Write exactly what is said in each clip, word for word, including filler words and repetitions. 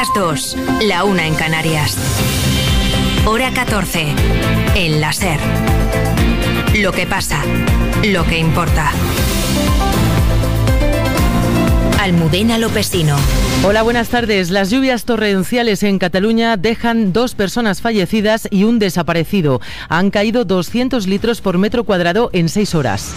las dos, la una en Canarias. Hora catorce, en la SER. Lo que pasa, lo que importa. Almudena Lopesino. Hola, buenas tardes. Las lluvias torrenciales en Cataluña dejan dos personas fallecidas y un desaparecido. Han caído doscientos litros por metro cuadrado en seis horas.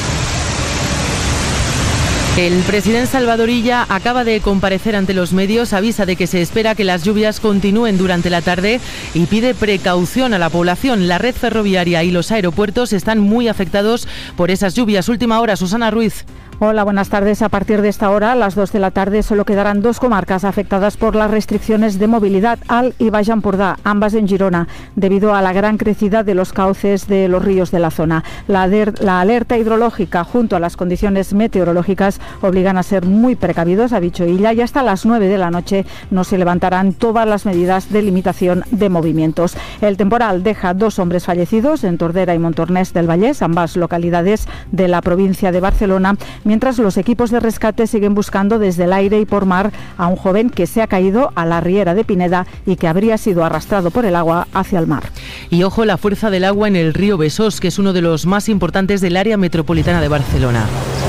El presidente Salvador Illa acaba de comparecer ante los medios, avisa de que se espera que las lluvias continúen durante la tarde y pide precaución a la población. La red ferroviaria y los aeropuertos están muy afectados por esas lluvias. Última hora, Susana Ruiz. Hola, buenas tardes. A partir de esta hora, a las dos de la tarde, solo quedarán dos comarcas afectadas por las restricciones de movilidad, Alt y Baix Empordà, ambas en Girona, debido a la gran crecida de los cauces de los ríos de la zona. La, la alerta hidrológica junto a las condiciones meteorológicas obligan a ser muy precavidos, ha dicho Illa, y hasta las nueve de la noche no se levantarán todas las medidas de limitación de movimientos. El temporal deja dos hombres fallecidos en Tordera y Montornès del Vallès, ambas localidades de la provincia de Barcelona, mientras los equipos de rescate siguen buscando desde el aire y por mar a un joven que se ha caído a la riera de Pineda y que habría sido arrastrado por el agua hacia el mar. Y ojo la fuerza del agua en el río Besós, que es uno de los más importantes del área metropolitana de Barcelona.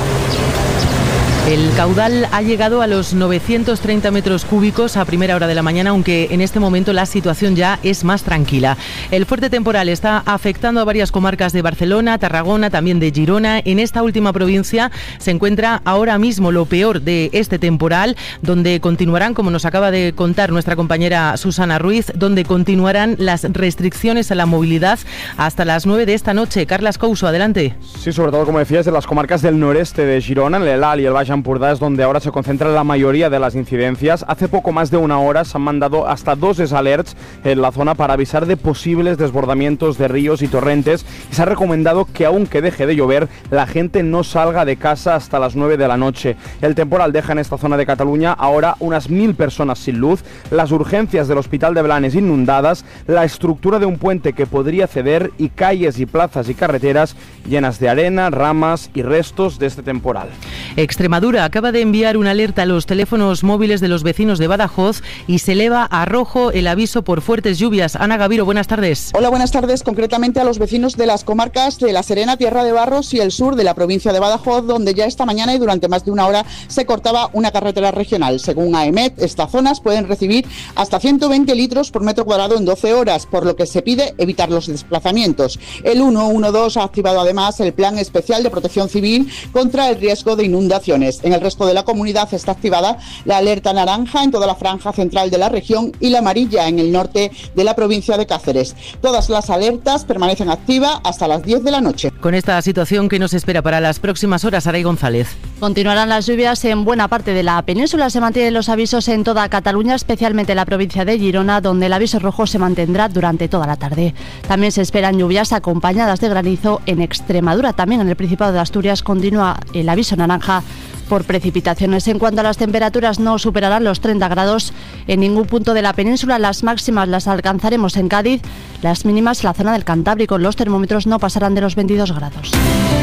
El caudal ha llegado a los novecientos treinta metros cúbicos a primera hora de la mañana, aunque en este momento la situación ya es más tranquila. El fuerte temporal está afectando a varias comarcas de Barcelona, Tarragona, también de Girona. En esta última provincia se encuentra ahora mismo lo peor de este temporal, donde continuarán, como nos acaba de contar nuestra compañera Susana Ruiz, donde continuarán las restricciones a la movilidad hasta las nueve de esta noche. Carlas Couso, adelante. Sí, sobre todo, como decías, de las comarcas del noreste de Girona, en el Alt y el Baix Empordà es donde ahora se concentra la mayoría de las incidencias. Hace poco más de una hora se han mandado hasta dos desalerts en la zona para avisar de posibles desbordamientos de ríos y torrentes, y se ha recomendado que aunque deje de llover, la gente no salga de casa hasta las nueve de la noche. El temporal deja en esta zona de Cataluña ahora unas mil personas sin luz, las urgencias del Hospital de Blanes inundadas, la estructura de un puente que podría ceder y calles y plazas y carreteras llenas de arena, ramas y restos de este temporal. Extremadura acaba de enviar una alerta a los teléfonos móviles de los vecinos de Badajoz y se eleva a rojo el aviso por fuertes lluvias. Ana Gaviro, buenas tardes. Hola, buenas tardes. Concretamente a los vecinos de las comarcas de La Serena, Tierra de Barros y el sur de la provincia de Badajoz, donde ya esta mañana y durante más de una hora se cortaba una carretera regional. Según AEMET, estas zonas pueden recibir hasta ciento veinte litros por metro cuadrado en doce horas, por lo que se pide evitar los desplazamientos. El ciento doce ha activado además el Plan Especial de Protección Civil contra el riesgo de inundaciones. En el resto de la comunidad está activada la alerta naranja en toda la franja central de la región y la amarilla en el norte de la provincia de Cáceres. Todas las alertas permanecen activas hasta las diez de la noche. Con esta situación, ¿qué nos espera para las próximas horas, Aray González? Continuarán las lluvias en buena parte de la península. Se mantienen los avisos en toda Cataluña, especialmente en la provincia de Girona, donde el aviso rojo se mantendrá durante toda la tarde. También se esperan lluvias acompañadas de granizo en Extremadura. También en el Principado de Asturias continúa el aviso naranja por precipitaciones. En cuanto a las temperaturas, no superarán los treinta grados en ningún punto de la península. Las máximas las alcanzaremos en Cádiz, las mínimas en la zona del Cantábrico. Los termómetros no pasarán de los veintidós grados.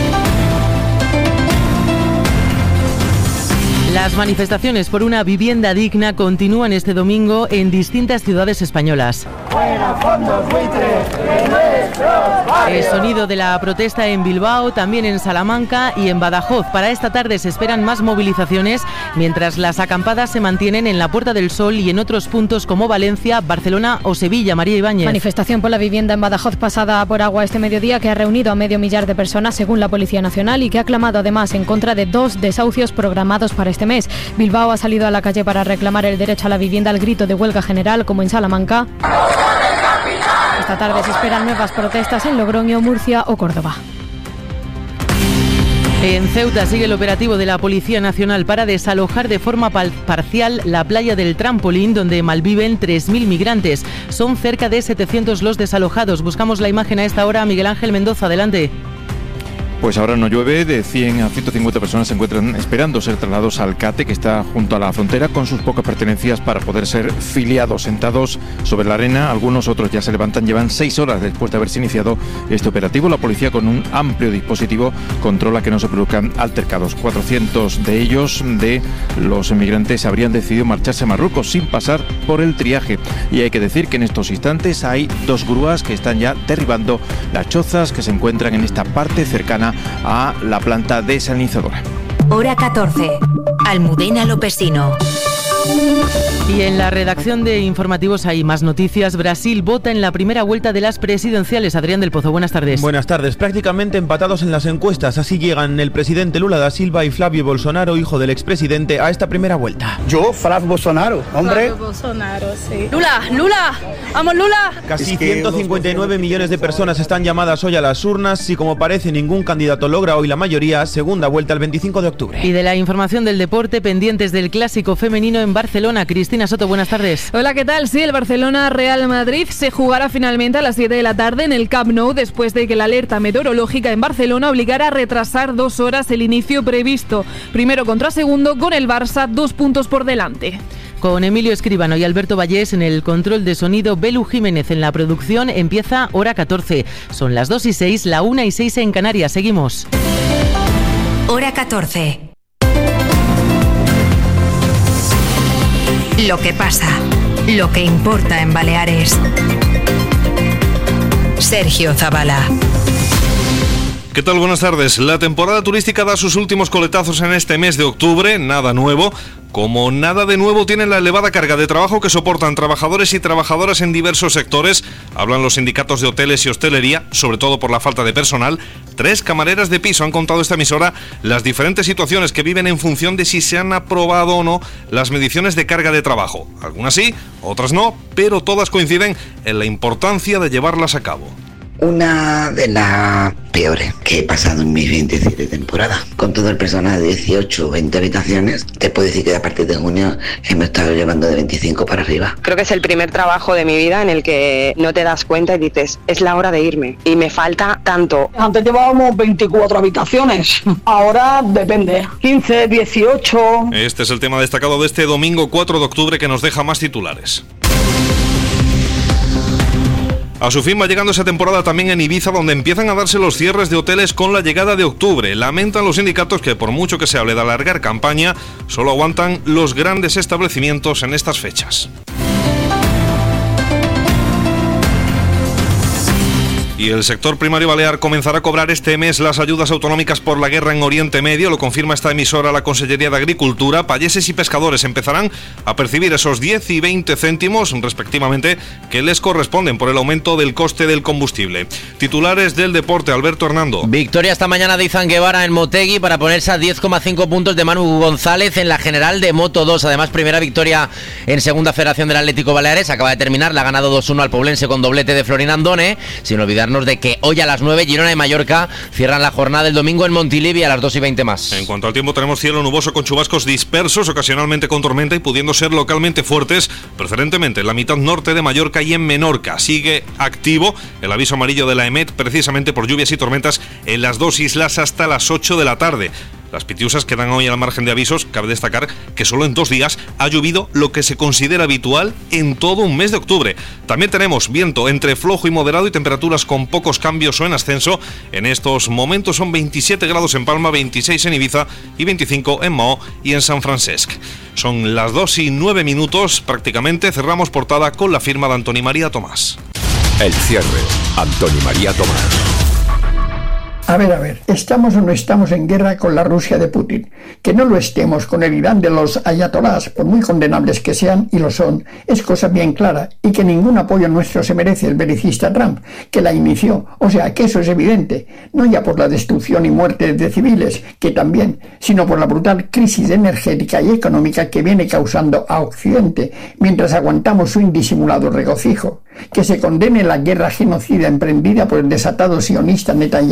Las manifestaciones por una vivienda digna continúan este domingo en distintas ciudades españolas. El sonido de la protesta en Bilbao, también en Salamanca y en Badajoz. Para esta tarde se esperan más movilizaciones, mientras las acampadas se mantienen en la Puerta del Sol y en otros puntos como Valencia, Barcelona o Sevilla. María Ibáñez. Manifestación por la vivienda en Badajoz pasada por agua este mediodía, que ha reunido a medio millar de personas según la Policía Nacional y que ha clamado además en contra de dos desahucios programados para este mes. Bilbao ha salido a la calle para reclamar el derecho a la vivienda al grito de huelga general, como en Salamanca. Esta tarde se esperan nuevas protestas en Logroño, Murcia o Córdoba. En Ceuta sigue el operativo de la Policía Nacional para desalojar de forma parcial la playa del Trampolín, donde malviven tres mil migrantes. Son cerca de setecientos los desalojados. Buscamos la imagen a esta hora. Miguel Ángel Mendoza, adelante. Pues ahora no llueve, de cien a ciento cincuenta personas se encuentran esperando ser trasladados al CATE, que está junto a la frontera, con sus pocas pertenencias para poder ser filiados, sentados sobre la arena. Algunos otros ya se levantan, llevan seis horas después de haberse iniciado este operativo. La policía, con un amplio dispositivo, controla que no se produzcan altercados. cuatrocientos de ellos, de los emigrantes, habrían decidido marcharse a Marruecos sin pasar por el triaje. Y hay que decir que en estos instantes hay dos grúas que están ya derribando las chozas que se encuentran en esta parte cercana a la planta desalinizadora. Hora catorce. Almudena Lopesino. Y en la redacción de informativos hay más noticias. Brasil vota en la primera vuelta de las presidenciales. Adrián del Pozo, buenas tardes. Buenas tardes. Prácticamente empatados en las encuestas. Así llegan el presidente Lula da Silva y Flavio Bolsonaro, hijo del expresidente, a esta primera vuelta. Yo, Flavio Bolsonaro, hombre. Flavio Bolsonaro, sí. Lula, Lula, vamos Lula. Casi ciento cincuenta y nueve millones de personas están llamadas hoy a las urnas y, como parece, ningún candidato logra hoy la mayoría. Segunda vuelta el veinticinco de octubre. Y de la información del deporte, pendientes del clásico femenino en Barcelona. Cristina Soto, buenas tardes. Hola, ¿qué tal? Sí, el Barcelona-Real Madrid se jugará finalmente a las siete de la tarde en el Camp Nou, después de que la alerta meteorológica en Barcelona obligara a retrasar dos horas el inicio previsto. Primero contra segundo, con el Barça dos puntos por delante. Con Emilio Escribano y Alberto Vallés en el control de sonido, Belu Jiménez en la producción. Empieza Hora catorce. Son las dos y seis, la una y seis en Canarias. Seguimos. Hora catorce. Lo que pasa, lo que importa en Baleares. Sergio Zavala. ¿Qué tal? Buenas tardes. La temporada turística da sus últimos coletazos en este mes de octubre, nada nuevo. Como nada de nuevo tiene la elevada carga de trabajo que soportan trabajadores y trabajadoras en diversos sectores. Hablan los sindicatos de hoteles y hostelería, sobre todo por la falta de personal. Tres camareras de piso han contado a esta emisora las diferentes situaciones que viven en función de si se han aprobado o no las mediciones de carga de trabajo. Algunas sí, otras no, pero todas coinciden en la importancia de llevarlas a cabo. Una de las peores que he pasado en mis veintisiete temporadas. Con todo el personal de dieciocho o veinte habitaciones, te puedo decir que a partir de junio hemos estado llevando de veinticinco para arriba. Creo que es el primer trabajo de mi vida en el que no te das cuenta y dices, es la hora de irme. Y me falta tanto. Antes llevábamos veinticuatro habitaciones, ahora depende, quince, dieciocho... Este es el tema destacado de este domingo cuatro de octubre que nos deja más titulares. A su fin va llegando esa temporada también en Ibiza, donde empiezan a darse los cierres de hoteles con la llegada de octubre. Lamentan los sindicatos que, por mucho que se hable de alargar campaña, solo aguantan los grandes establecimientos en estas fechas. Y el sector primario balear comenzará a cobrar este mes las ayudas autonómicas por la guerra en Oriente Medio. Lo confirma esta emisora la Consellería de Agricultura. Payeses y pescadores empezarán a percibir esos diez y veinte céntimos, respectivamente, que les corresponden por el aumento del coste del combustible. Titulares del deporte, Alberto Hernando. Victoria esta mañana de Izan Guevara en Motegi para ponerse a diez coma cinco puntos de Manu González en la general de Moto dos. Además, primera victoria en segunda federación del Atlético Baleares. Acaba de terminar, la ha ganado dos uno al Poblense con doblete de Florín Andone. Sin olvidar de que hoy a las nueve Girona y Mallorca cierran la jornada del domingo en Montilivi a las dos y veinte más. En cuanto al tiempo, tenemos cielo nuboso con chubascos dispersos, ocasionalmente con tormenta y pudiendo ser localmente fuertes, preferentemente en la mitad norte de Mallorca y en Menorca. Sigue activo el aviso amarillo de la EMET, precisamente por lluvias y tormentas en las dos islas hasta las ocho de la tarde. Las Pitiusas quedan hoy al margen de avisos. Cabe destacar que solo en dos días ha llovido lo que se considera habitual en todo un mes de octubre. También tenemos viento entre flojo y moderado y temperaturas con pocos cambios o en ascenso. En estos momentos son veintisiete grados en Palma, veintiséis en Ibiza y veinticinco en Mahó y en San Francesc. Son las dos y nueve minutos prácticamente. Cerramos portada con la firma de Antoni María Tomás. El cierre, Antoni María Tomás. A ver, a ver, ¿estamos o no estamos en guerra con la Rusia de Putin? Que no lo estemos con el Irán de los ayatolás, por muy condenables que sean, y lo son, es cosa bien clara, y que ningún apoyo nuestro se merece el belicista Trump, que la inició, o sea, que eso es evidente, no ya por la destrucción y muerte de civiles, que también, sino por la brutal crisis energética y económica que viene causando a Occidente, mientras aguantamos su indisimulado regocijo. Que se condene la guerra genocida emprendida por el desatado sionista Netanyahu en Palestina,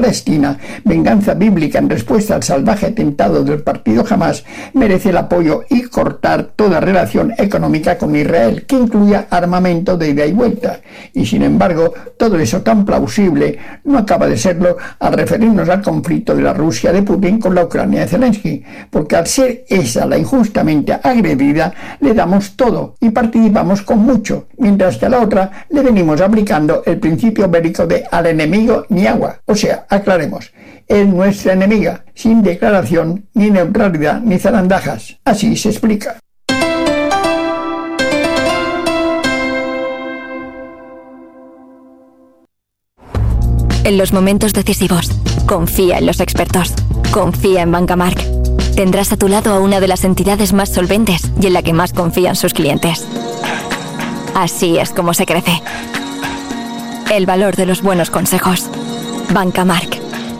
Palestina, venganza bíblica en respuesta al salvaje atentado del partido Hamas, merece el apoyo y cortar toda relación económica con Israel, que incluya armamento de ida y vuelta. Y sin embargo, todo eso tan plausible no acaba de serlo al referirnos al conflicto de la Rusia de Putin con la Ucrania de Zelensky, porque al ser esa la injustamente agredida, le damos todo y participamos con mucho, mientras que a la otra le venimos aplicando el principio bélico de al enemigo ni agua. O sea, aclaremos, es nuestra enemiga, sin declaración, ni neutralidad, ni zarandajas. Así se explica. En los momentos decisivos, confía en los expertos. Confía en Bancamark. Tendrás a tu lado a una de las entidades más solventes y en la que más confían sus clientes. Así es como se crece. El valor de los buenos consejos. Bancamark.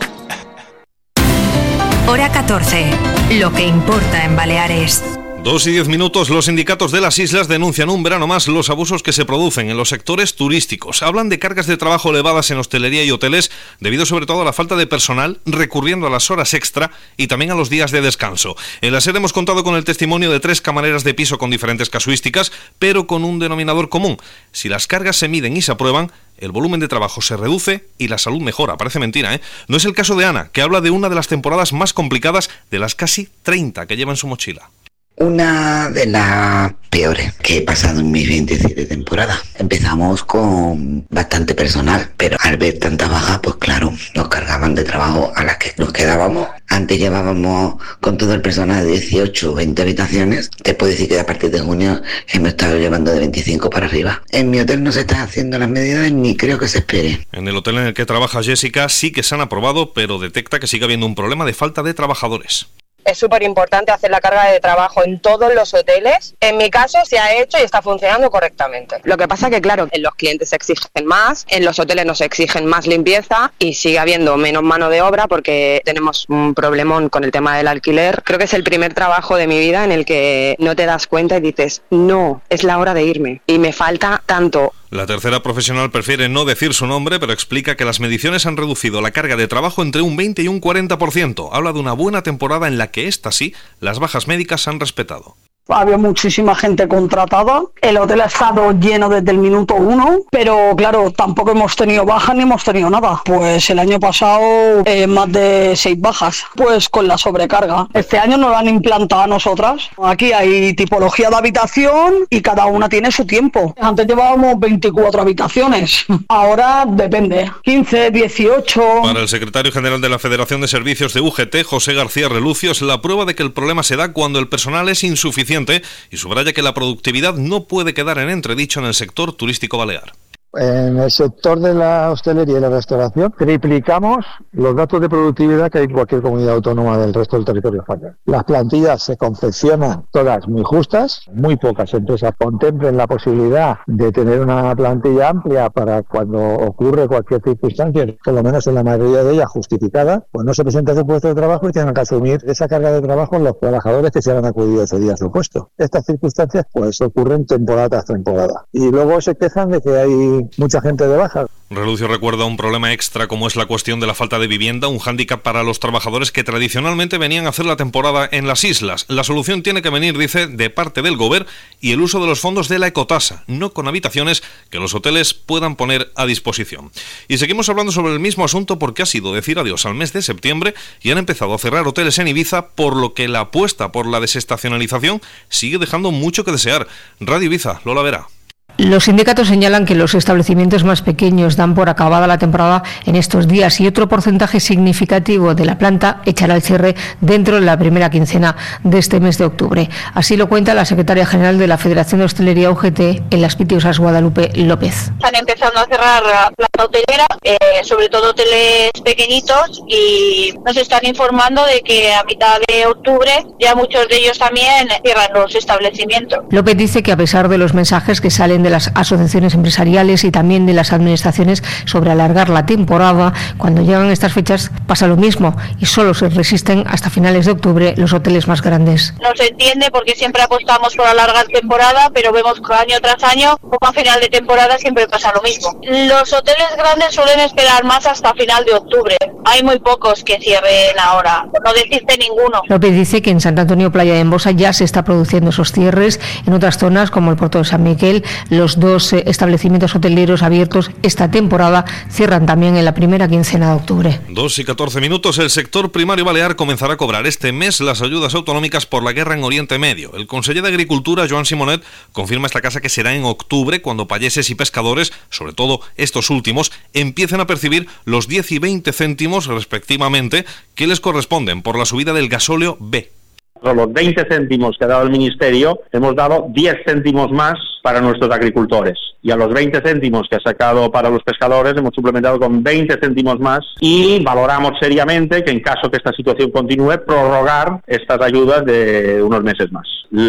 Hora catorce. Lo que importa en Baleares. Dos y diez minutos, los sindicatos de las islas denuncian un verano más los abusos que se producen en los sectores turísticos. Hablan de cargas de trabajo elevadas en hostelería y hoteles, debido sobre todo a la falta de personal, recurriendo a las horas extra y también a los días de descanso. En la SER hemos contado con el testimonio de tres camareras de piso con diferentes casuísticas, pero con un denominador común. Si las cargas se miden y se aprueban, el volumen de trabajo se reduce y la salud mejora. Parece mentira, ¿eh? No es el caso de Ana, que habla de una de las temporadas más complicadas de las casi treinta que lleva en su mochila. Una de las peores que he pasado en mis veintisiete temporadas. Empezamos con bastante personal, pero al ver tanta baja, pues claro, nos cargaban de trabajo a las que nos quedábamos. Antes llevábamos con todo el personal de dieciocho o veinte habitaciones. Te puedo decir que a partir de junio hemos estado llevando de veinticinco para arriba. En mi hotel no se están haciendo las medidas ni creo que se espere. En el hotel en el que trabaja Jessica sí que se han aprobado, pero detecta que sigue habiendo un problema de falta de trabajadores. Es súper importante hacer la carga de trabajo en todos los hoteles. En mi caso se ha hecho y está funcionando correctamente. Lo que pasa que, claro, en los clientes se exigen más, en los hoteles nos exigen más limpieza y sigue habiendo menos mano de obra porque tenemos un problemón con el tema del alquiler. Creo que es el primer trabajo de mi vida en el que no te das cuenta y dices, no, es la hora de irme y me falta tanto. La tercera profesional prefiere no decir su nombre, pero explica que las mediciones han reducido la carga de trabajo entre un veinte y un cuarenta por ciento. Habla de una buena temporada en la que esta sí, las bajas médicas se han respetado. Había muchísima gente contratada, el hotel ha estado lleno desde el minuto uno, pero claro, tampoco hemos tenido bajas ni hemos tenido nada. Pues el año pasado eh, más de seis bajas, pues con la sobrecarga. Este año nos la han implantado a nosotras. Aquí hay tipología de habitación y cada una tiene su tiempo. Antes llevábamos veinticuatro habitaciones, ahora depende, quince, dieciocho... Para el secretario general de la Federación de Servicios de U G T, José García Relucio, es la prueba de que el problema se da cuando el personal es insuficiente y subraya que la productividad no puede quedar en entredicho en el sector turístico balear. En el sector de la hostelería y la restauración triplicamos los datos de productividad que hay en cualquier comunidad autónoma del resto del territorio español. Las plantillas se confeccionan todas muy justas, muy pocas empresas contemplen la posibilidad de tener una plantilla amplia para cuando ocurre cualquier circunstancia, por lo menos en la mayoría de ellas justificada, pues no se presenta su puesto de trabajo y tengan que asumir esa carga de trabajo los trabajadores que se han acudido ese día a su puesto. Estas circunstancias pues ocurren temporada tras temporada y luego se quejan de que hay mucha gente de baja. Relucio recuerda un problema extra como es la cuestión de la falta de vivienda, un hándicap para los trabajadores que tradicionalmente venían a hacer la temporada en las islas. La solución tiene que venir, dice, de parte del Gobierno y el uso de los fondos de la ecotasa, no con habitaciones que los hoteles puedan poner a disposición. Y seguimos hablando sobre el mismo asunto porque ha sido decir adiós al mes de septiembre y han empezado a cerrar hoteles en Ibiza, por lo que la apuesta por la desestacionalización sigue dejando mucho que desear. Radio Ibiza, Lola Vera. Los sindicatos señalan que los establecimientos más pequeños dan por acabada la temporada en estos días y otro porcentaje significativo de la planta echará el cierre dentro de la primera quincena de este mes de octubre. Así lo cuenta la secretaria general de la Federación de Hostelería U G T en Las Pitiusas, Guadalupe López. Están empezando a cerrar la planta hotelera, eh, sobre todo hoteles pequeñitos, y nos están informando de que a mitad de octubre ya muchos de ellos también cierran los establecimientos. López dice que a pesar de los mensajes que salen de las asociaciones empresariales y también de las administraciones sobre alargar la temporada. Cuando llegan estas fechas pasa lo mismo y solo se resisten hasta finales de octubre los hoteles más grandes. No se entiende porque siempre apostamos por alargar temporada, pero vemos que año tras año, como a final de temporada, siempre pasa lo mismo. Los hoteles grandes suelen esperar más hasta final de octubre. Hay muy pocos que cierren ahora, no decirte ninguno. López dice que en Sant Antonio Playa de Embosa ya se está produciendo esos cierres. En otras zonas, como el puerto de San Miguel, los dos eh, establecimientos hoteleros abiertos esta temporada cierran también en la primera quincena de octubre. Dos y catorce minutos. El sector primario balear comenzará a cobrar este mes las ayudas autonómicas por la guerra en Oriente Medio. El conseller de Agricultura, Joan Simonet, confirma esta casa que será en octubre cuando payeses y pescadores, sobre todo estos últimos, empiecen a percibir los diez y veinte céntimos respectivamente que les corresponden por la subida del gasóleo B. Con los veinte céntimos que ha dado el Ministerio, hemos dado diez céntimos más para nuestros agricultores. Y a los veinte céntimos que ha sacado para los pescadores, hemos suplementado con veinte céntimos más y valoramos seriamente que en caso que esta situación continúe, prorrogar estas ayudas de unos meses más.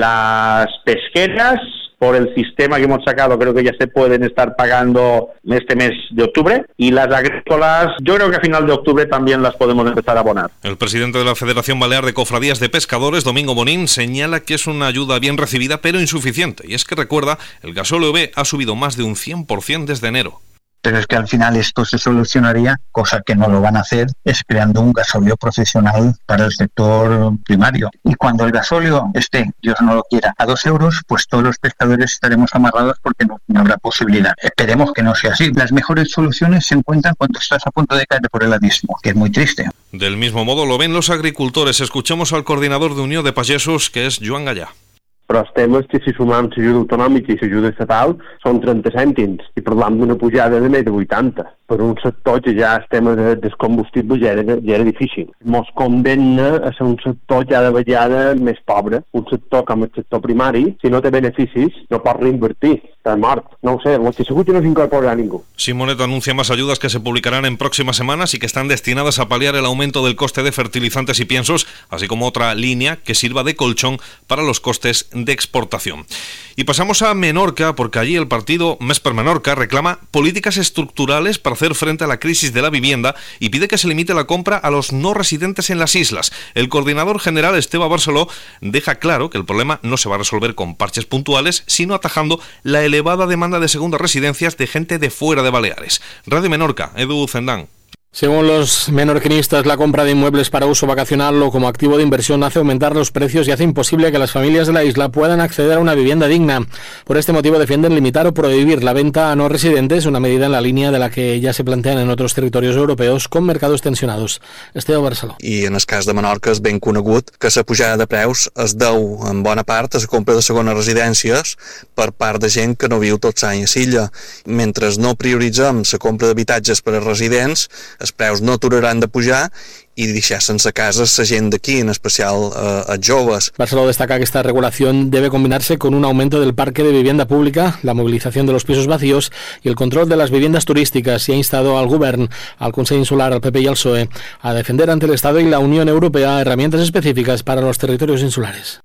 Las pesqueras, por el sistema que hemos sacado, creo que ya se pueden estar pagando este mes de octubre, y las agrícolas, yo creo que a final de octubre también las podemos empezar a abonar. El presidente de la Federación Balear de Cofradías de Pescadores, Domingo Bonín, señala que es una ayuda bien recibida, pero insuficiente, y es que recuerda, el gasóleo B ha subido más de un cien por ciento desde enero. Pero es que al final esto se solucionaría, cosa que no lo van a hacer, es creando un gasóleo profesional para el sector primario. Y cuando el gasóleo esté, Dios no lo quiera, a dos euros, pues todos los pescadores estaremos amarrados porque no, no habrá posibilidad. Esperemos que no sea así. Las mejores soluciones se encuentran cuando estás a punto de caer por el abismo, que es muy triste. Del mismo modo lo ven los agricultores. Escuchemos al coordinador de Unió de Pagesos, que és Joan Gallà. Però el tema és que si sumam l'ajuda autonòmica i l'ajuda estatal són trenta cèntims i parlam d'una pujada de més de vuitanta. Per un sector que ja el tema de, dels combustibles ja era, ja era difícil. Mos condemna a ser un sector ja de vegada més pobre, un sector com el sector primari, si no té beneficis no pot reinvertir, està mort. No ho sé, el que segur que no s'incorporarà ningú. Simonet anuncia más ayudas que se publicarán en próximas semanas y que están destinadas a paliar el aumento del coste de fertilizantes y piensos, así como otra línea que sirva de colchón para los costes de exportación. Y pasamos a Menorca, porque allí el partido Més per Menorca reclama políticas estructurales para hacer frente a la crisis de la vivienda y pide que se limite la compra a los no residentes en las islas. El coordinador general, Esteve Barceló, deja claro que el problema no se va a resolver con parches puntuales, sino atajando la elevada demanda de segundas residencias de gente de fuera de Baleares. Radio Menorca, Edu Zendán. Según los menorquinistas, la compra de inmuebles para uso vacacional o como activo de inversión hace aumentar los precios y hace imposible que las familias de la isla puedan acceder a una vivienda digna. Por este motivo defienden limitar o prohibir la venta a no residentes, una medida en la línea de la que ya se plantean en otros territorios europeos con mercados tensionados. Esteve Barceló. I en el cas de Menorca és ben conegut que la pujada de preus es deu en bona part a la compra de segones residències per part de gent que no viu tots anys a l'illa. Mentre no prioritzem la compra d'habitatges per a residents, els preus no aturaran de pujar y deixar sense cases la gent d'aquí, en especial eh, els joves. Barceló destaca que esta regulación debe combinarse con un aumento del parque de vivienda pública, la movilización de los pisos vacíos y el control de las viviendas turísticas, y ha instado al Govern, al Consell Insular, al P P y al P S O E a defender ante el Estado y la Unión Europea herramientas específicas para los territorios insulares.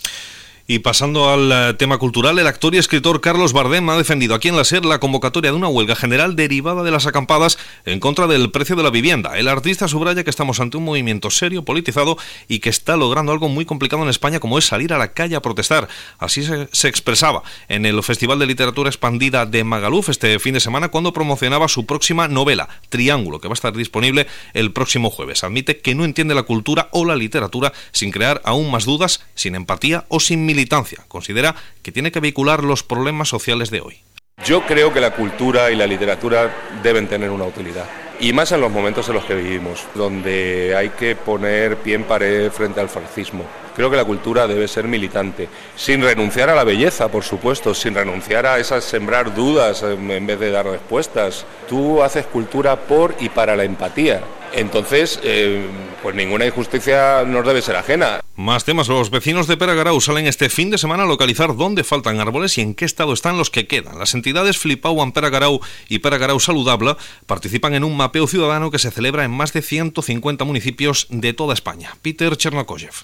Y pasando al tema cultural, el actor y escritor Carlos Bardem ha defendido aquí en la SER la convocatoria de una huelga general derivada de las acampadas en contra del precio de la vivienda. El artista subraya que estamos ante un movimiento serio, politizado y que está logrando algo muy complicado en España, como es salir a la calle a protestar. Así se, se expresaba en el Festival de Literatura Expandida de Magaluf este fin de semana, cuando promocionaba su próxima novela, Triángulo, que va a estar disponible el próximo jueves. Admite que no entiende la cultura o la literatura sin crear aún más dudas, sin empatía o sin militancia. Considera que tiene que vehicular los problemas sociales de hoy. Yo creo que la cultura y la literatura deben tener una utilidad. Y más en los momentos en los que vivimos, donde hay que poner pie en pared frente al fascismo. Creo que la cultura debe ser militante, sin renunciar a la belleza, por supuesto, sin renunciar a esas sembrar dudas en vez de dar respuestas. Tú haces cultura por y para la empatía. Entonces, eh, pues ninguna injusticia nos debe ser ajena. Más temas. Los vecinos de Peragarau salen este fin de semana a localizar dónde faltan árboles y en qué estado están los que quedan. Las entidades Flipau en Peragarau y Peragarau Saludable participan en un mapeo ciudadano que se celebra en más de ciento cincuenta municipios de toda España. Peter Chernokoyev.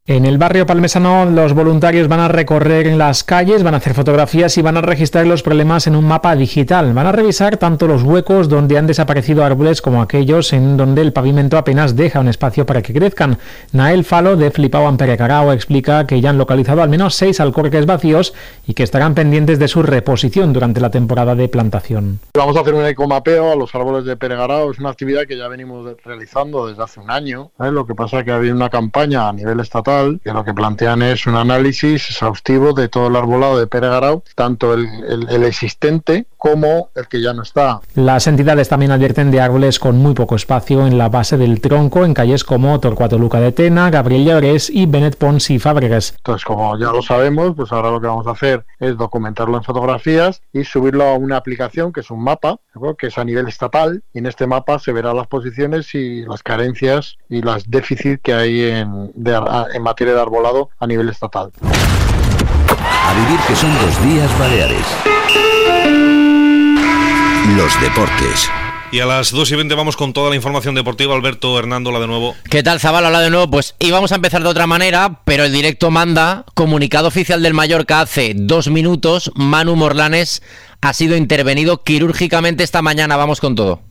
En el barrio palmesano los voluntarios van a recorrer las calles, van a hacer fotografías y van a registrar los problemas en un mapa digital. Van a revisar tanto los huecos donde han desaparecido árboles como aquellos en donde el pavimento apenas deja un espacio para que crezcan. Nael Falo de Flipau en Perecarao explica que ya han localizado al menos seis alcorques vacíos y que estarán pendientes de su reposición durante la temporada de plantación. Vamos a hacer un ecomapeo a los árboles de Perecarao. Es una actividad que ya venimos realizando desde hace un año. ¿eh? Lo que pasa es que ha habido una campaña a nivel estatal que lo que plantean es un análisis exhaustivo de todo el arbolado de Perecarao, tanto el, el, el existente como el que ya no está. Las entidades también advierten de árboles con muy poco espacio en la base del tronco en calles como Torcuato Luca de Tena, Gabriel Llorés y Benet Pons y Fábregas. Entonces, como ya lo sabemos, pues ahora lo que vamos a hacer es documentarlo en fotografías y subirlo a una aplicación que es un mapa, ¿no? Que es a nivel estatal, y en este mapa se verán las posiciones y las carencias y los déficits que hay en, de, en materia de arbolado a nivel estatal. A vivir que son los días Baleares. Los deportes. Y a las dos y veinte vamos con toda la información deportiva. Alberto Hernándola de nuevo. ¿Qué tal, Zabala? Hola de nuevo. Pues íbamos a empezar de otra manera, pero el directo manda. Comunicado oficial del Mallorca hace dos minutos. Manu Morlanes ha sido intervenido quirúrgicamente esta mañana. Vamos con todo.